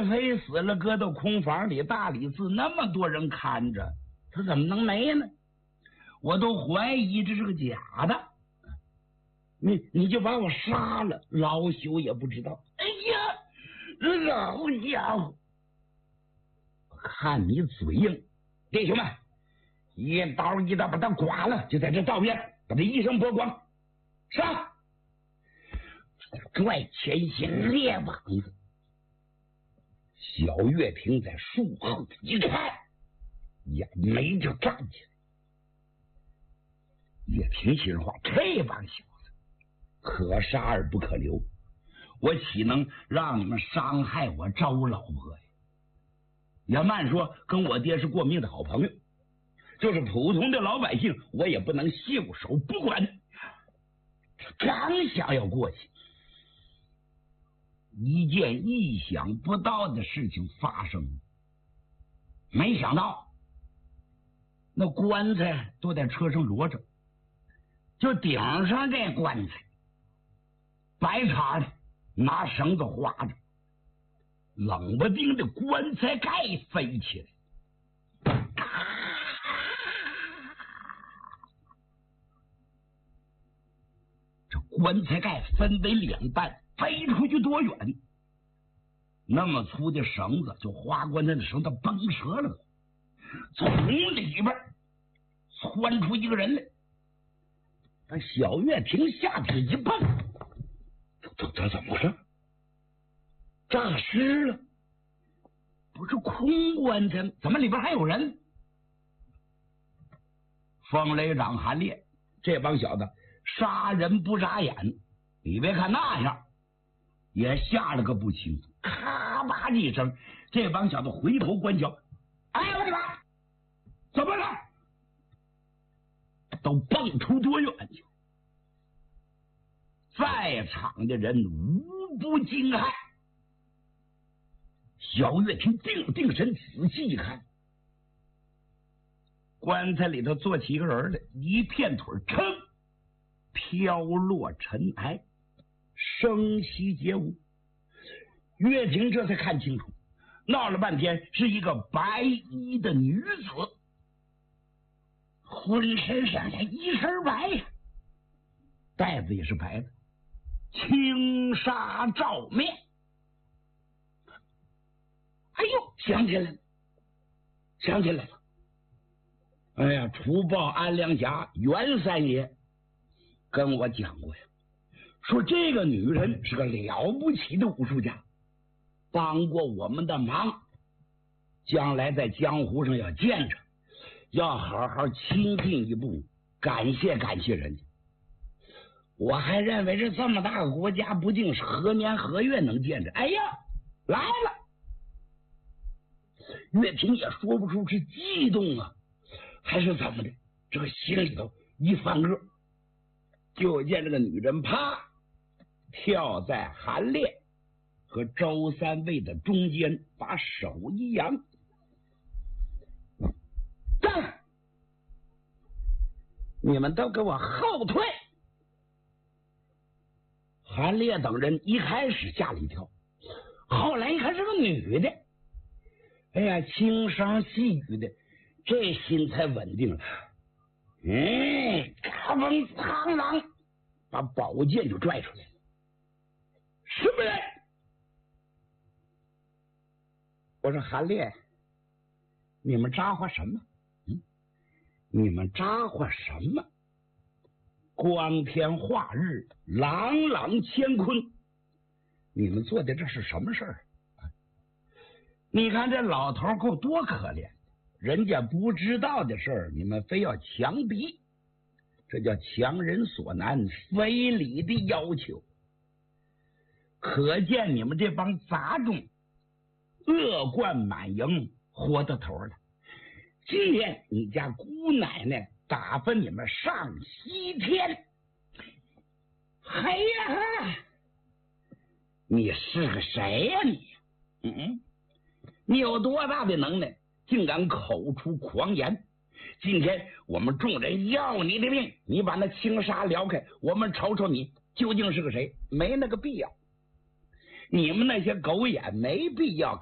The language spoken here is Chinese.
妃死了，搁到空房里，大理寺那么多人看着，他怎么能没呢？我都怀疑这是个假的。你就把我杀了，老朽也不知道。哎呀，老家伙，看你嘴硬，弟兄们，一刀一刀把他剐了，就在这道边把他衣裳剥光，上！拽前行列膀子。小月平在树后一看，眼眉就站起来。月平心话：这帮小子可杀而不可留，我岂能让你们伤害我周老婆呀？也慢说，跟我爹是过命的好朋友，就是普通的老百姓，我也不能袖手不管。刚想要过去，一件意想不到的事情发生，没想到那棺材都在车上摞着，就顶上这棺材白插的，拿绳子划着，冷不丁的棺材盖飞起来，这棺材盖分为两半，飞出去多远？那么粗的绳子就划棺材的绳子崩折了，从里边窜出一个人来。把小月平下体一碰，这怎么回事？诈尸了？不是空棺材，怎么里边还有人？风雷长韩烈这帮小子杀人不眨眼，你别看那样，也吓了个不轻。咔吧一声，这帮小子回头观瞧，哎我的妈，怎么了？都蹦出多远去？在场的人无不惊骇。小月平定神，仔细一看，棺材里头坐起一个人来，一片腿噌飘落尘埃，生息皆无。月平这才看清楚，闹了半天是一个白衣的女子，浑身上下一身白呀，带子也是白的，轻纱罩面。哎呦，想起来了！哎呀，除暴安良侠袁三爷跟我讲过呀，说这个女人是个了不起的武术家，帮过我们的忙，将来在江湖上要见着，要好好亲近一步，感谢人家。我还认为这么大个国家，不定是何年何月能见着。哎呀，来了！岳平也说不出是激动啊，还是怎么的，这个心里头一翻个，就见这个女人啪跳在韩烈和周三位的中间，把手一扬，站！你们都给我后退！韩烈等人一开始吓了一跳，后来一看是个女的，哎呀，轻声细语的，这心才稳定了。嘎嘣苍狼，把宝剑就拽出来了。什么人？我说韩烈，你们咋呼什么？你们咋呼什么？光天化日，朗朗乾坤，你们做的这是什么事儿？你看这老头够多可怜，人家不知道的事儿，你们非要强逼，这叫强人所难，非礼的要求。可见你们这帮杂种恶贯满盈，活到头了。今天你家姑奶奶打发你们上西天，嘿呀，你是个谁呀你？你有多大的能耐，竟敢口出狂言？今天我们众人要你的命，你把那轻纱撩开，我们瞅瞅你究竟是个谁？没那个必要，你们那些狗眼没必要